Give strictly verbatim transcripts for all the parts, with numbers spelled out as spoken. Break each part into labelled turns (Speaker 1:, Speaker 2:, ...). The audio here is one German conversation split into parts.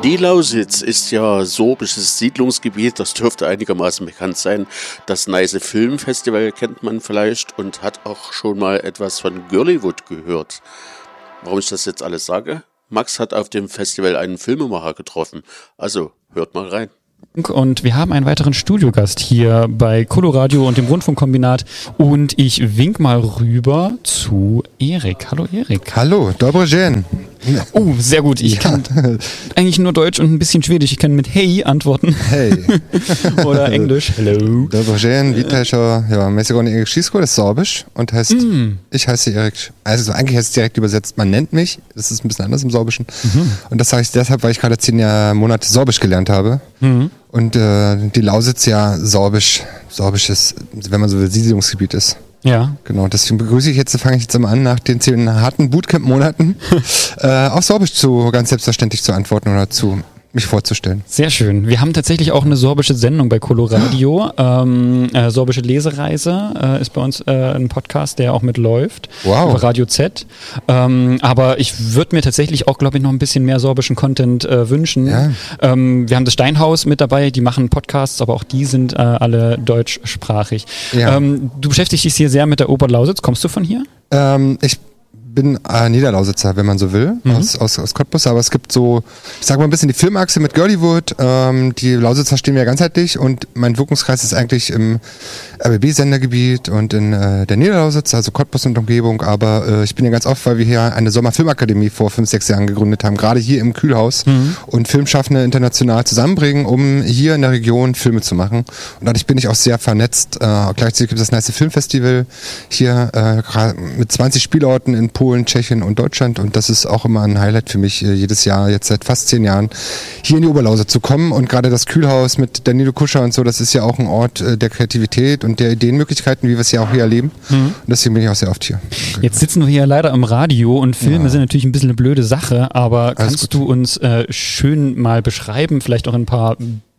Speaker 1: Die Lausitz ist ja sorbisches Siedlungsgebiet, das dürfte einigermaßen bekannt sein. Das Neiße Filmfestival kennt man vielleicht und hat auch schon mal etwas von Girlywood gehört. Warum ich das jetzt alles sage? Max hat auf dem Festival einen Filmemacher getroffen, also hört mal rein.
Speaker 2: Und wir haben einen weiteren Studiogast hier bei Coloradio und dem Rundfunkkombinat und ich wink mal rüber zu Erik. Hallo Erik.
Speaker 3: Hallo, Dobry dzień.
Speaker 2: Oh, sehr gut. Ich ja. kann eigentlich nur Deutsch und ein bisschen Schwedisch. Ich kann mit Hey antworten.
Speaker 3: Hey.
Speaker 2: Oder Englisch. Hello.
Speaker 3: Dobry dzień, witaj się. Ja, mir ist Erik Schisko, das ist Sorbisch und heißt, mm. ich heiße Erik, also eigentlich heißt es direkt übersetzt, man nennt mich, das ist ein bisschen anders im Sorbischen. Mhm. Und das sage ich deshalb, weil ich gerade zehn Jahr, Monate Sorbisch gelernt habe. Mhm. Und äh, die Lausitz ja Sorbisch, Sorbisch ist, wenn man so will, Siedlungsgebiet ist.
Speaker 2: Ja.
Speaker 3: Genau, deswegen begrüße ich jetzt, fange ich jetzt mal an, nach den zehn harten Bootcamp-Monaten äh, auf Sorbisch zu, ganz selbstverständlich zu antworten oder zu mich vorzustellen.
Speaker 2: Sehr schön. Wir haben tatsächlich auch eine sorbische Sendung bei Coloradio. ähm, äh, Sorbische Lesereise äh, ist bei uns äh, ein Podcast, der auch mitläuft.
Speaker 3: Wow.
Speaker 2: Über Radio Z. Ähm, aber ich würde mir tatsächlich auch, glaube ich, noch ein bisschen mehr sorbischen Content äh, wünschen.
Speaker 3: Ja.
Speaker 2: Ähm, wir haben das Steinhaus mit dabei, die machen Podcasts, aber auch die sind äh, alle deutschsprachig. Ja. Ähm, du beschäftigst dich hier sehr mit der Oberlausitz. Kommst du von hier?
Speaker 3: Ähm, ich bin äh, Niederlausitzer, wenn man so will, mhm. aus, aus, aus Cottbus, aber es gibt so, ich sage mal ein bisschen die Filmachse mit Girlywood, ähm, die Lausitzer stehen ja ganzheitlich und mein Wirkungskreis ist eigentlich im R B B-Sendergebiet und in äh, der Niederlausitz, also Cottbus und Umgebung, aber äh, ich bin ja ganz oft, weil wir hier eine Sommerfilmakademie vor fünf, sechs Jahren gegründet haben, gerade hier im Kühlhaus mhm. und Filmschaffende international zusammenbringen, um hier in der Region Filme zu machen und dadurch bin ich auch sehr vernetzt. Äh, gleichzeitig gibt es das Neiße Filmfestival hier äh, mit zwanzig Spielorten in Polen, Tschechien und Deutschland und das ist auch immer ein Highlight für mich, jedes Jahr, jetzt seit fast zehn Jahren, hier in die Oberlausitz zu kommen und gerade das Kühlhaus mit Danilo Kuscher und so, das ist ja auch ein Ort der Kreativität und der Ideenmöglichkeiten, wie wir es ja auch hier erleben mhm. und deswegen bin ich auch sehr oft hier.
Speaker 2: Jetzt sitzen wir hier leider im Radio und Filme ja. sind natürlich ein bisschen eine blöde Sache, aber kannst du uns äh, schön mal beschreiben, vielleicht auch ein paar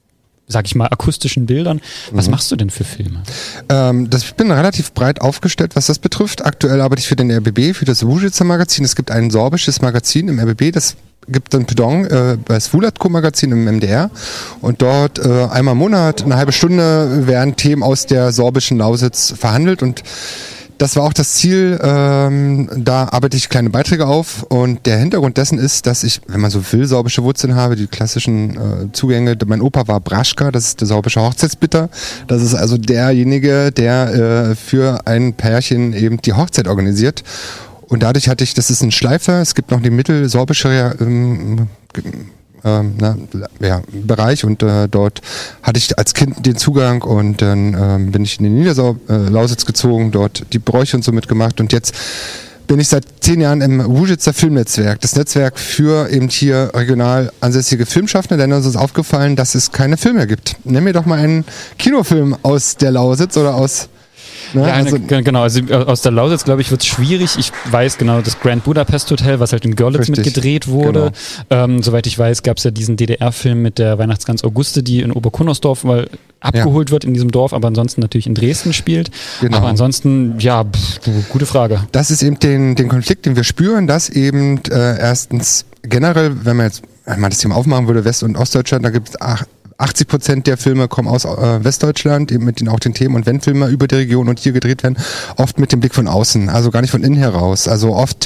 Speaker 2: sag ich mal, akustischen Bildern. Was mhm. machst du denn für Filme?
Speaker 3: Ähm, das, ich bin relativ breit aufgestellt, was das betrifft. Aktuell arbeite ich für den R B B, für das Wujitzer Magazin. Es gibt ein sorbisches Magazin im R B B, das gibt ein Pendant äh, bei das Vulatko Magazin im M D R und dort äh, einmal im Monat, eine halbe Stunde werden Themen aus der sorbischen Lausitz verhandelt und das war auch das Ziel, ähm, da arbeite ich kleine Beiträge auf und der Hintergrund dessen ist, dass ich, wenn man so will, sorbische Wurzeln habe, die klassischen äh, Zugänge, mein Opa war Braschka, das ist der sorbische Hochzeitsbitter, das ist also derjenige, der äh, für ein Pärchen eben die Hochzeit organisiert und dadurch hatte ich, das ist ein Schleifer, es gibt noch den mittelsorbische ähm, Ähm, na, ja, Bereich und äh, dort hatte ich als Kind den Zugang und dann ähm, bin ich in die Niederlausitz gezogen, dort die Bräuche und so mitgemacht und jetzt bin ich seit zehn Jahren im Wujitzer Filmnetzwerk, das Netzwerk für eben hier regional ansässige Filmschaffende, denn uns ist aufgefallen, dass es keine Filme gibt. Nenn mir doch mal einen Kinofilm aus der Lausitz oder aus
Speaker 2: Ne? Ja, also, eine, genau, also aus der Lausitz, glaube ich, wird es schwierig. Ich weiß genau, das Grand Budapest Hotel, was halt in Görlitz richtig, mitgedreht wurde. Genau. Ähm, soweit ich weiß, gab es ja diesen D D R-Film mit der Weihnachtsgans Auguste, die in Oberkunnersdorf weil abgeholt ja. wird in diesem Dorf, aber ansonsten natürlich in Dresden spielt. Genau. Aber ansonsten, ja, pff, gute Frage.
Speaker 3: Das ist eben den, den Konflikt, den wir spüren, dass eben äh, erstens generell, wenn man jetzt wenn man das Thema aufmachen würde, West- und Ostdeutschland, da gibt es achtzig Prozent der Filme kommen aus äh, Westdeutschland, eben mit den auch den Themen und wenn Filme über die Region und hier gedreht werden, oft mit dem Blick von außen, also gar nicht von innen heraus. Also oft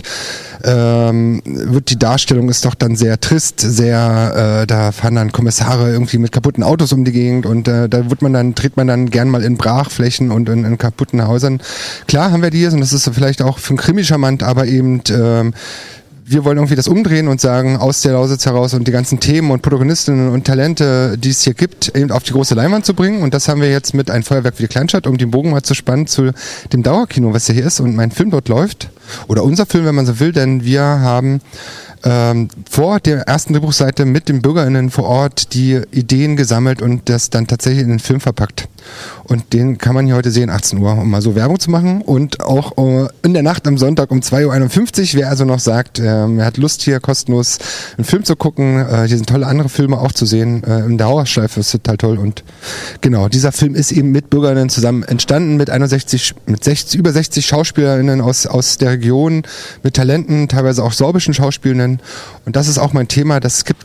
Speaker 3: ähm, wird die Darstellung ist doch dann sehr trist, sehr, äh, da fahren dann Kommissare irgendwie mit kaputten Autos um die Gegend und äh, da wird man dann, dreht man dann gern mal in Brachflächen und in, in kaputten Häusern. Klar haben wir die hier und das ist vielleicht auch für einen Krimi charmant, aber eben ähm, wir wollen irgendwie das umdrehen und sagen, aus der Lausitz heraus und die ganzen Themen und Protagonistinnen und Talente, die es hier gibt, eben auf die große Leinwand zu bringen. Und das haben wir jetzt mit Ein Feuerwerk für die Kleinstadt, um den Bogen mal zu spannen zu dem Dauerkino, was ja hier ist und mein Film dort läuft. Oder unser Film, wenn man so will, denn wir haben ähm, vor der ersten Drehbuchseite mit den BürgerInnen vor Ort die Ideen gesammelt und das dann tatsächlich in den Film verpackt. Und den kann man hier heute sehen, achtzehn Uhr, um mal so Werbung zu machen. Und auch äh, in der Nacht am Sonntag um zwei Uhr einundfünfzig, wer also noch sagt, äh, er hat Lust hier kostenlos einen Film zu gucken, äh, hier sind tolle andere Filme auch zu sehen, äh, in der Dauerschleife ist total toll. Und genau, dieser Film ist eben mit BürgerInnen zusammen entstanden, mit einundsechzig, mit sechzig, über sechzig SchauspielerInnen aus, aus der Region, mit Talenten, teilweise auch sorbischen Schauspielenden. Und das ist auch mein Thema, das, es gibt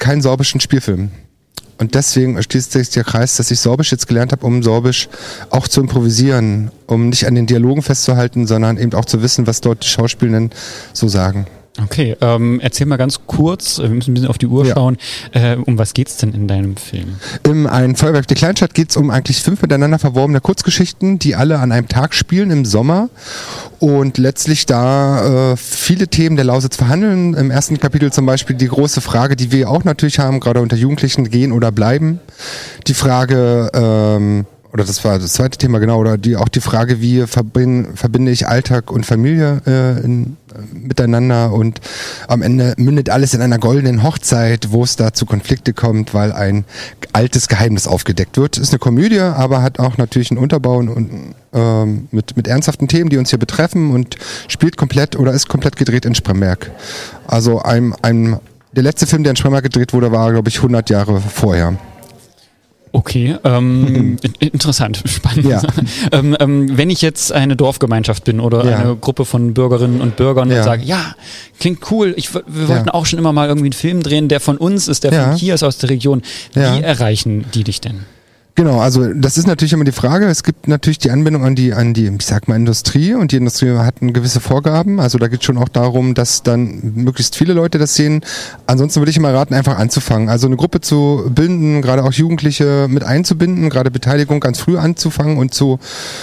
Speaker 3: keinen sorbischen Spielfilm. Und deswegen schließt sich der Kreis, dass ich Sorbisch jetzt gelernt habe, um Sorbisch auch zu improvisieren, um nicht an den Dialogen festzuhalten, sondern eben auch zu wissen, was dort die Schauspielenden so sagen.
Speaker 2: Okay, ähm, erzähl mal ganz kurz, wir müssen ein bisschen auf die Uhr ja. schauen, äh, um was geht's denn in deinem Film?
Speaker 3: In Ein Feuerwerk der Kleinstadt geht es um eigentlich fünf miteinander verworbene Kurzgeschichten, die alle an einem Tag spielen im Sommer und letztlich da äh, viele Themen der Lausitz verhandeln. Im ersten Kapitel zum Beispiel die große Frage, die wir auch natürlich haben, gerade unter Jugendlichen, gehen oder bleiben. Die Frage, ähm, oder das war das zweite Thema, genau, oder die auch die Frage, wie verbinde, verbinde ich Alltag und Familie äh, in, äh, miteinander und am Ende mündet alles in einer goldenen Hochzeit, wo es da zu Konflikte kommt, weil ein altes Geheimnis aufgedeckt wird. Ist eine Komödie, aber hat auch natürlich einen Unterbau und ähm, mit, mit ernsthaften Themen, die uns hier betreffen und spielt komplett oder ist komplett gedreht in Spremberg. Also ein, ein, der letzte Film, der in Spremberg gedreht wurde, war, glaube ich, hundert Jahre vorher.
Speaker 2: Okay, ähm, interessant, spannend. Ja. ähm, ähm, wenn ich jetzt eine Dorfgemeinschaft bin oder ja. eine Gruppe von Bürgerinnen und Bürgern ja. und sage, ja, klingt cool, ich, wir wollten ja. auch schon immer mal irgendwie einen Film drehen, der von uns ist, der ja. von hier ist, aus der Region. Wie ja. erreichen die dich denn?
Speaker 3: Genau, also das ist natürlich immer die Frage. Es gibt natürlich die Anbindung an die, an die, ich sag mal, Industrie und die Industrie hat gewisse Vorgaben. Also da geht es schon auch darum, dass dann möglichst viele Leute das sehen. Ansonsten würde ich immer raten, einfach anzufangen. Also eine Gruppe zu bilden, gerade auch Jugendliche mit einzubinden, gerade Beteiligung ganz früh anzufangen und zu,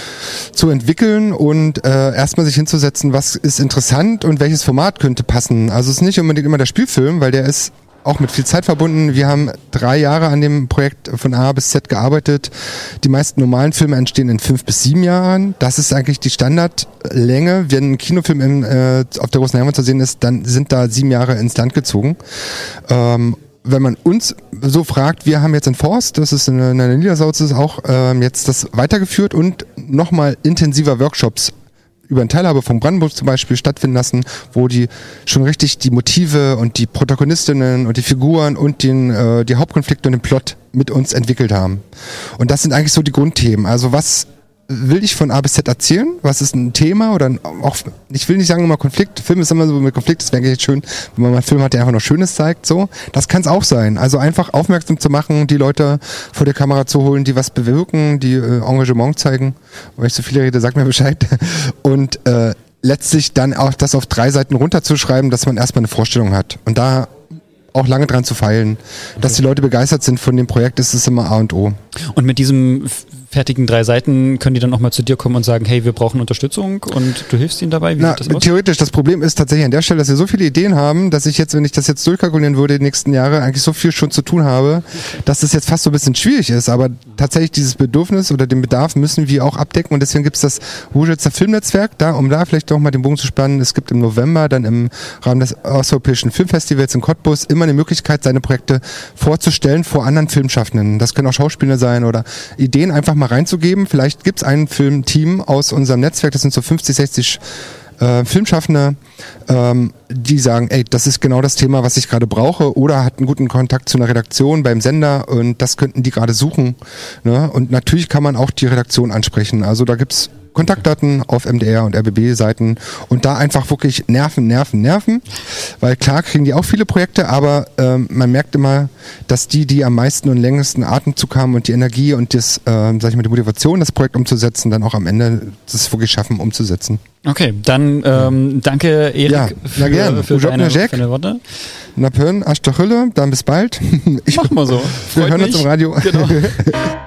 Speaker 3: zu entwickeln und äh, erstmal sich hinzusetzen, was ist interessant und welches Format könnte passen. Also es ist nicht unbedingt immer der Spielfilm, weil der ist auch mit viel Zeit verbunden. Wir haben drei Jahre an dem Projekt von A bis Z gearbeitet. Die meisten normalen Filme entstehen in fünf bis sieben Jahren. Das ist eigentlich die Standardlänge. Wenn ein Kinofilm in, äh, auf der großen Leinwand zu sehen ist, dann sind da sieben Jahre ins Land gezogen. Ähm, wenn man uns so fragt, wir haben jetzt in Forst, das ist in der Niederlausitz, ist auch ähm, jetzt das weitergeführt und nochmal intensiver Workshops über einen Teilhabe von Brandenburg zum Beispiel stattfinden lassen, wo die schon richtig die Motive und die Protagonistinnen und die Figuren und den, äh, die Hauptkonflikte und den Plot mit uns entwickelt haben. Und das sind eigentlich so die Grundthemen. Also was will ich von A bis Z erzählen? Was ist ein Thema? Oder auch, ich will nicht sagen immer Konflikt. Film ist immer so mit Konflikt. Das wäre eigentlich schön, wenn man mal einen Film hat, der einfach nur Schönes zeigt. So, das kann es auch sein. Also einfach aufmerksam zu machen, die Leute vor der Kamera zu holen, die was bewirken, die äh, Engagement zeigen. Wenn ich so viele rede, sagt mir Bescheid. Und äh, letztlich dann auch das auf drei Seiten runterzuschreiben, dass man erstmal eine Vorstellung hat. Und da auch lange dran zu feilen. Dass die Leute begeistert sind von dem Projekt, ist es immer A und O.
Speaker 2: Und mit diesem fertigen drei Seiten können die dann auch mal zu dir kommen und sagen, hey, wir brauchen Unterstützung und du hilfst ihnen dabei? Wie
Speaker 3: Na,
Speaker 2: sieht das aus?
Speaker 3: Theoretisch, das Problem ist tatsächlich an der Stelle, dass wir so viele Ideen haben, dass ich jetzt, wenn ich das jetzt durchkalkulieren würde, die nächsten Jahre eigentlich so viel schon zu tun habe, dass das jetzt fast so ein bisschen schwierig ist. Aber tatsächlich dieses Bedürfnis oder den Bedarf müssen wir auch abdecken und deswegen gibt es das Wurzelzer Filmnetzwerk, da, um da vielleicht auch mal den Bogen zu spannen. Es gibt im November dann im Rahmen des Osteuropäischen Filmfestivals in Cottbus immer eine Möglichkeit, seine Projekte vorzustellen vor anderen Filmschaffenden. Das können auch Schauspieler sein oder Ideen einfach mal reinzugeben. Vielleicht gibt es ein Filmteam aus unserem Netzwerk, das sind so fünfzig, sechzig äh, Filmschaffende, ähm, die sagen, ey, das ist genau das Thema, was ich gerade brauche, oder hat einen guten Kontakt zu einer Redaktion beim Sender und das könnten die gerade suchen. Ne? Und natürlich kann man auch die Redaktion ansprechen. Also da gibt's Kontaktdaten auf M D R und R B B-Seiten und da einfach wirklich nerven, nerven, nerven, weil klar kriegen die auch viele Projekte, aber ähm, man merkt immer, dass die, die am meisten und längsten Atemzug haben und die Energie und das, äh, sag ich mal, die Motivation, das Projekt umzusetzen, dann auch am Ende das wirklich schaffen, umzusetzen.
Speaker 2: Okay, dann ähm, danke Erik
Speaker 3: ja,
Speaker 2: für,
Speaker 3: gern.
Speaker 2: für, deine, für deine Worte.
Speaker 3: Na Pön, Asch doch Hülle, dann bis bald. Ich
Speaker 2: Mach mal so.
Speaker 3: Wir hören uns im Radio. Genau.